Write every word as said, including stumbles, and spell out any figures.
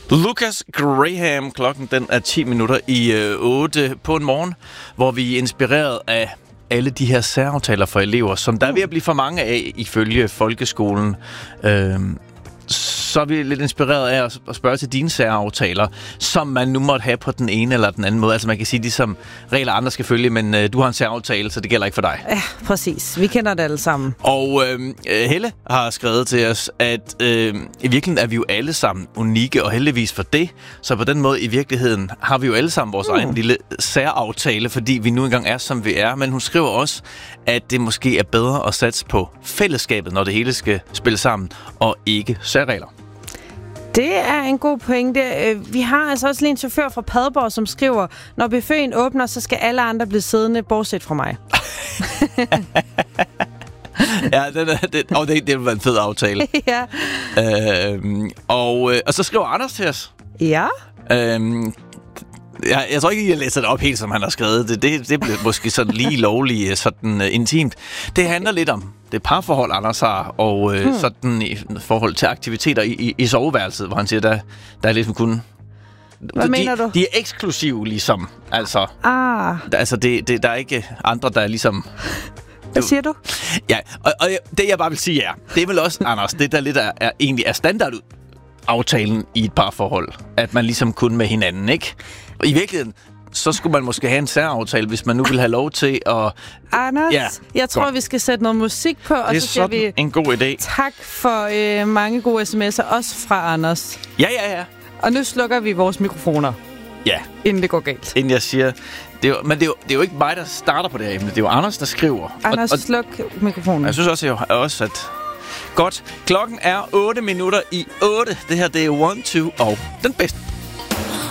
Lucas Graham. Klokken den er ti minutter i øh, otte på en morgen, hvor vi er inspireret af alle de her særaftaler for elever, som der er ved at blive for mange af ifølge folkeskolen. Øh, så er vi lidt inspireret af at spørge til dine særaftaler, som man nu måtte have på den ene eller den anden måde. Altså man kan sige, de som regler andre skal følge, men øh, du har en særaftale, så det gælder ikke for dig. Ja, præcis. Vi kender det alle sammen. Og øh, Helle har skrevet til os, at øh, i virkeligheden er vi jo alle sammen unikke, og heldigvis for det. Så på den måde i virkeligheden har vi jo alle sammen vores mm. egen lille særaftale, fordi vi nu engang er, som vi er. Men hun skriver også, at det måske er bedre at satse på fællesskabet, når det hele skal spille sammen, og ikke særregler. Det er en god pointe. Vi har altså også lige en chauffør fra Padborg, som skriver, når buffeten åbner, så skal alle andre blive siddende, bortset fra mig. Ja, den er, den, og det, det vil være en fed aftale. Ja. Øhm, og, og så skriver Anders til os. Ja. Øhm, jeg, jeg tror ikke, jeg læser det op helt, som han har skrevet. Det, det, det bliver måske sådan lige lovligt, sådan uh, intimt. Det handler lidt om det parforhold, Anders har, og uh, hmm. sådan i forhold til aktiviteter i, i, i soveværelset, hvor han siger, der, der er ligesom kun... Hvad de, mener du? De er eksklusive, ligesom. Altså, ah. altså det, det, der er ikke andre, der er ligesom... Hvad siger du? Ja, og, og det jeg bare vil sige er, det er vel også, Anders, det der lidt er, er egentlig er standardaftalen i et parforhold, at man ligesom kun med hinanden, ikke? Og i virkeligheden, så skulle man måske have en særaftale, hvis man nu vil have lov til at... Anders, ja, jeg tror, godt. Vi skal sætte noget musik på, og så siger vi... en god idé. Tak for øh, mange gode sms'er, også fra Anders. Ja, ja, ja. Og nu slukker vi vores mikrofoner. Ja. Inden det går galt. Inden jeg siger... Det er, jo, men det er, jo, det er jo ikke mig, der starter på det her emne. Det er jo Anders, der skriver. Anders, og, og, sluk mikrofonen. Jeg synes også, jeg også at... Godt. Klokken er otte minutter i otte. Det her, det er One, Two og den bedste.